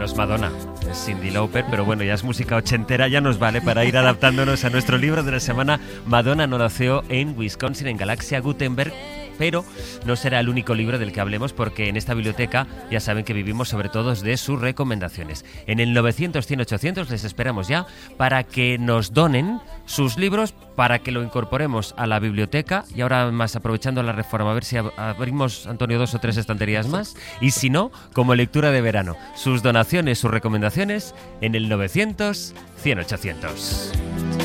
es Madonna, es Cyndi Lauper, pero bueno, ya es música ochentera, ya nos vale para ir adaptándonos a nuestro libro de la semana. Madonna no nació en Wisconsin, en Galaxia Gutenberg, pero no será el único libro del que hablemos, porque en esta biblioteca ya saben que vivimos sobre todo de sus recomendaciones. En el 900-100-800 les esperamos ya para que nos donen sus libros, para que lo incorporemos a la biblioteca. Y ahora más, aprovechando la reforma, a ver si abrimos, Antonio, 2 o 3 estanterías más, y si no, como lectura de verano. Sus donaciones, sus recomendaciones en el 900-100-800.